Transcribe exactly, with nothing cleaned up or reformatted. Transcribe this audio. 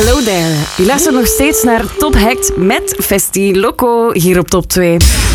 Hello there. Je luistert nog steeds naar Top Hacked met Festi Loco hier op Top twee.